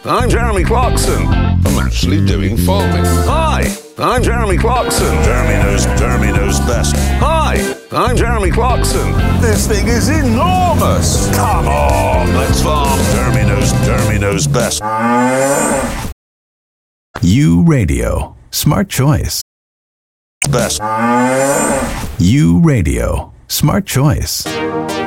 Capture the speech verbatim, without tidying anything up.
I'm Jeremy Clarkson. I'm actually doing farming. Hi, I'm Jeremy Clarkson. Jeremy knows, Jeremy knows best. Hi, I'm Jeremy Clarkson. This thing is enormous. Come on, let's farm. Jeremy knows, Jeremy knows best. U Radio. Smart choice. Best. U Radio. Smart choice.